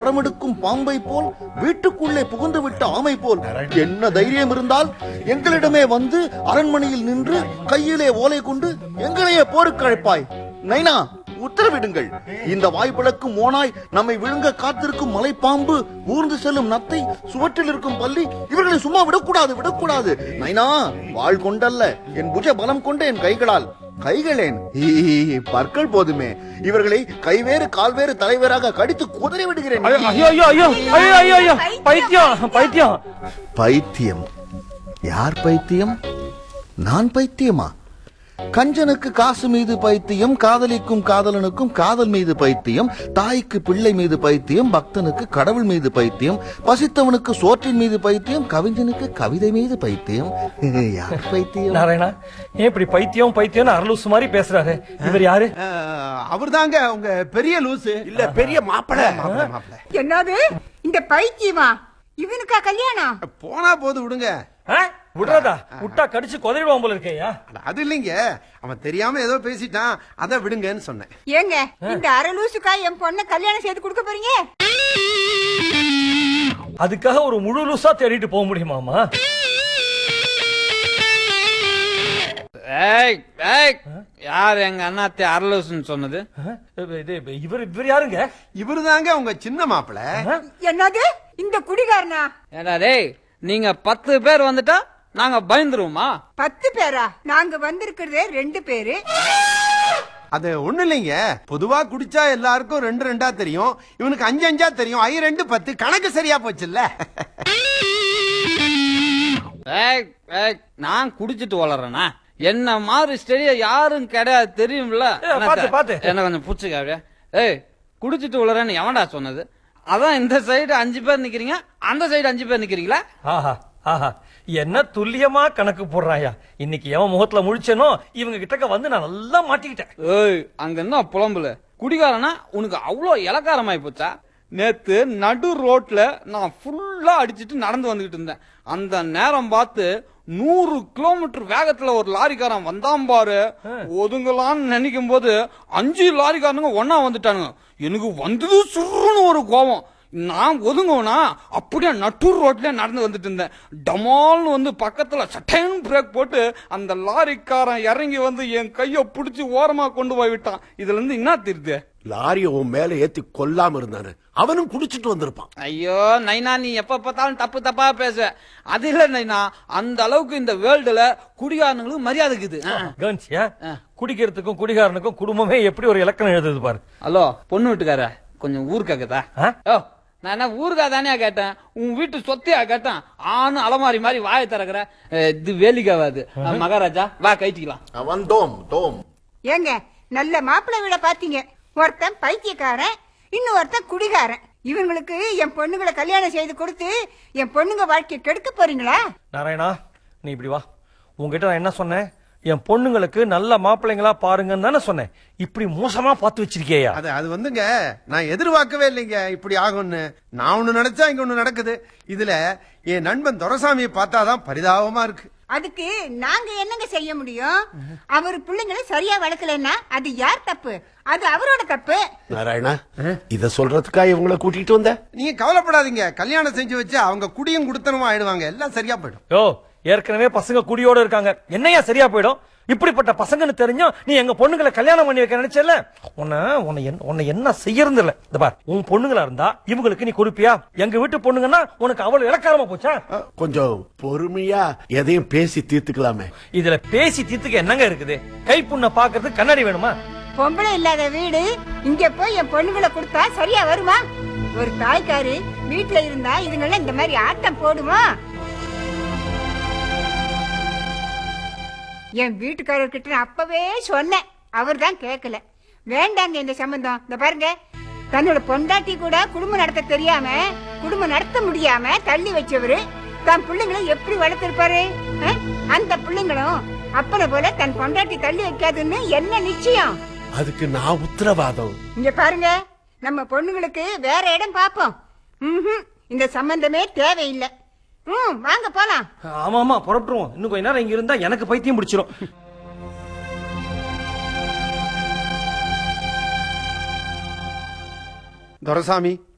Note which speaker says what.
Speaker 1: படமெடுக்கும் பாம்பை போல் வீட்டுக்குள்ளே புகுந்து விட்ட ஆமை போல் என்ன தைரியம் இருந்தால் எங்களிடமே வந்து அரண்மனையில் நின்று கையிலே ஓலை கொண்டு எங்களையே போருக்கு அழைப்பாய்? நைனா, உத்தரவிடுங்கள். இந்த வாய்ப்பிழக்கும் ஓனாய், நம்மை விழுங்க காத்திருக்கும் மலைப்பாம்பு, ஊர்ந்து செல்லும் நத்தை, சுவற்றில் இருக்கும் பள்ளி, இவர்களை சும்மா விடக்கூடாது. நைனா, வாழ் கொண்டல்ல, என் புஜ பலம் கொண்ட என் கைகளால். கைகளேன் பற்கள் போதுமே, இவர்களை கைவேறு கால்வேறு தலைவராக கடித்து குதறி விடுகிறேன். பைத்தியம்? யார் பைத்தியம்? நான் பைத்தியமா? கஞ்சனுக்கு காசு மீது பைத்தியம், காதலிக்கும் காதலனுக்கும் காதல் மீது பைத்தியம், தாய்க்கு பிள்ளை மீது பைத்தியம், பக்தனுக்கு கடவுள் மீது பைத்தியம், பசித்தவனுக்கு சோற்றின் மீது பைத்தியம், கவிஞனுக்கு கவிதை மீது பைத்தியம். யார் பைத்தியம்?
Speaker 2: நாராயணா, ஏன் இப்படி பைத்தியம் அரலூசு மாதிரி பேசுறாரு? இவர் யாரு?
Speaker 3: அவர் தாங்க உங்க பெரிய லூசு. இல்ல, பெரிய மாப்பிள.
Speaker 4: என்னது இந்த பைத்தியமா? இவனுக்கா கல்யாணம்?
Speaker 3: போனா போது விடுங்க.
Speaker 2: விடுறதா? விட்டா கடிச்சு கொதறிடுவான் போல இருக்கேயா?
Speaker 3: அது இல்லைங்க, அவன் தெரியாம ஏதோ பேசிட்டான், அத விடுங்கன்னு சொன்னேன்.
Speaker 4: ஏங்க, இந்த அரலூசுக்கா என் பொண்ண கல்யாணம் செய்து கொடுக்க போறீங்க?
Speaker 2: அதுக்காக ஒரு முழு லூசா தேடிட்டு போக முடியுமாமா?
Speaker 5: யார் எங்க அண்ணாத்தே அரலூசுன்னு சொன்னது?
Speaker 2: இவர் யாருங்க?
Speaker 3: இவரு தாங்க உங்க சின்ன மாப்பிள.
Speaker 4: என்னது இந்த குடிகாரனா?
Speaker 5: ஏடா டேய், நீங்க 10 பேர் வந்துட்டா நாங்க பயந்துருவோமா?
Speaker 4: 10 பேரா? நாங்க வந்திருக்கிறதே 2 பேரு.
Speaker 3: அது ஒண்ணு இல்லைங்க, பொதுவா குடிச்சா எல்லாருக்கும் 2 தெரியும், இவனுக்கு 5 தெரியும். 2 10 கணக்கு சரியா போச்சுல்ல.
Speaker 5: நான் குடிச்சிட்டு வளர்றேனா? என்ன மாதிரி ஸ்டெடியா யாரும் கிடையாது, தெரியும்ல? என்ன கொஞ்சம் புடிச்சுக்க. குடிச்சிட்டு வளர்றேன்னு எவன்டா சொன்னது? அதான் இந்த சைடு 5 பேர் நிக்கிறீங்க, அந்த சைடு 5 பேர் நிக்கிறீங்களா?
Speaker 2: என்ன துல்லியமா கணக்கு போடுறாயா? இன்னைக்கு எவன் முகத்துல முழிச்சனோ இவங்க கிட்ட வந்து நான் நல்லா மாட்டிக்கிட்டேன்.
Speaker 5: அங்க என்ன புலம்புல குடிகாரனா? உனக்கு அவ்வளவு இலக்காரமாயி போச்சா? நேத்து நடு ரோட்ல நான் ஃபுல்லா அடிச்சிட்டு நடந்து வந்துகிட்டு இருந்தேன். அந்த நேரம் பார்த்து 100 கிலோமீட்டர் வேகத்துல ஒரு லாரிக்காரன் வந்தான் பாரு. ஒதுங்கலான்னு நினைக்கும் போது 5 லாரிக்காரனுங்க ஒன்னா வந்துட்டானுங்க. எனக்கு வந்தது சுருன்னு ஒரு கோபம். நான் ஒதுங்குவனா அப்படியே நட்டூர் ரோட்ல நடந்து வந்துட்டு இருந்தேன். டமால்னு வந்து பக்கத்துல சட்டைன்னு பிரேக் போட்டு அந்த லாரிக்காரன் இறங்கி வந்து என் கைய புடிச்சு ஓரமா கொண்டு போய் விட்டான். இதுல இருந்து என்ன தெரியுது?
Speaker 6: லாரிய உன் மேல ஏத்தி கொல்லாம இருந்தாரு, அவனும் குடிச்சிட்டு வந்திருப்பான்.
Speaker 5: ஐயோ நைனா, நீ எப்ப பார்த்தாலும் தப்பா பேச. அது இல்ல நைனா, அந்த அளவுக்கு இந்த வேர்ல்டுல குடிகாரனுங்களுக்கு மரியாதை இருக்குது.
Speaker 2: குடிக்கிறதுக்கும் குடிகாரனுக்கும் குடும்பமே எப்படி ஒரு இலக்கணம் எழுதுது பாரு.
Speaker 5: ஹலோ பொண்ணு வீட்டுக்கார, கொஞ்சம் ஊருக்கா கேட்டா? நான் என்ன ஊருக்கா தானே கேட்டேன்? உன் வீட்டு சொத்தையா கேட்டேன்? ஆணும் அலமாரி மாதிரி வாயை திறக்கிற. இது வேலிக்காவாது. மகாராஜா வா கைட்டிக்கலாம்.
Speaker 4: ஏங்க, நல்ல மாப்பிள்ளை விட பாத்தீங்க. ஒருத்தன் பைத்தியக்காரன், இன்னொருத்தன் குடிகாரன். இவங்களுக்கு என் பொண்ணுங்களை கல்யாணம் செய்து கொடுத்து என் பொண்ணுங்க வாழ்க்கையை கெடுக்க போறீங்களா?
Speaker 2: நாராயணா, நீ இப்படி வா. உங்ககிட்ட நான் என்ன சொன்னேன்? என் பொண்ணுங்களுக்கு நல்ல மாப்பிள்ளைங்களா பாருங்கன்னு தானே சொன்னேன். இப்படி மோசமா பார்த்து வச்சிருக்கேயா?
Speaker 3: அது வந்துங்க, நான் எதிர்பார்க்கவே இல்லைங்க இப்படி ஆகும்னு. நான் ஒண்ணு நினைச்சா இங்க ஒண்ணு நடக்குது. இதுல என் நண்பன் துரைசாமியை பார்த்தாதான் பரிதாபமா இருக்கு.
Speaker 4: அதுக்கு நாங்க என்னங்க செய்ய முடியும்? அவர் பிள்ளைங்களை சரியா வளர்க்கலன்னா அது யார் தப்பு? அது அவரோட தப்பு.
Speaker 6: நாராயணா, இத சொல்றதுக்கா இவங்களை கூட்டிட்டு வந்த?
Speaker 3: நீங்க கவலைப்படாதீங்க, கல்யாணம் செஞ்சு வச்சு அவங்க குடியும் குடுத்தனமா ஆயிடுவாங்க, எல்லாம் சரியா போயிடும்.
Speaker 2: ஏற்கனவே பசங்க குடியோட இருக்காங்க, என்னையா சரியா போயிடும்? இப்படிப்பட்ட பசங்கன்னு தெரிஞ்சும் நீ எங்க பொண்ணுங்களை கல்யாணம் பண்ணி வைக்க நினைச்சல? உன்னை என்ன செய்யறது இல்ல. இந்த பார், உன் பொண்ணுங்களா இருந்தா இவங்களுக்கு நீ கொடுப்பியா? எங்க வீட்டு பொண்ணுங்கன்னா உனக்கு அவ்வளவு இலக்காரமா போச்சா?
Speaker 6: கொஞ்சம் பொறுமையா எதையும் பேசி தீர்த்துக்கலாமே.
Speaker 2: இதுல பேசி தீர்த்துக்க என்னங்க இருக்குது? கைப்புண்ண பாக்குறதுக்கு கண்ணாடி வேணுமா?
Speaker 4: பொம்பளை இல்லாத வீடு இங்க போய் என் பொண்ணுங்களை கொடுத்தா சரியா வருமா? ஒரு தாய்க்காரு வீட்டுல இருந்தா இதுங்கள இந்த மாதிரி ஆட்டம் போடுமா? என் வீட்டுக்காரர்கிட்ட அப்பவே சொன்னேன், அவர் தான் கேட்கல. வேண்டாங்க இந்த சம்பந்தம். இந்த பாருங்க, தன்னோட பொண்டாட்டி கூட குடும்பம் நடத்த தெரியாம, குடும்பம் நடத்த முடியாம தள்ளி வச்சவரு தன் பிள்ளைங்களை எப்படி வளர்த்திருப்பாரு? அந்த பிள்ளைங்களும் அப்பனை போல தன் பொண்டாட்டி தள்ளி வைக்காதுன்னு என்ன நிச்சயம்?
Speaker 6: அதுக்கு நான் உத்தரவாதம்.
Speaker 4: இங்க பாருங்க, நம்ம பொண்ணுங்களுக்கு வேற இடம் பாப்போம். இந்த சம்பந்தமே தேவையில்லை. வாங்க போலாம்.
Speaker 2: ஆமா புறப்பட்டுருவோம். இன்னும் கொஞ்ச நேரம் இங்க இருந்தா எனக்கு பைத்தியம் பிடிச்சிரும்.
Speaker 3: துரைசாமி,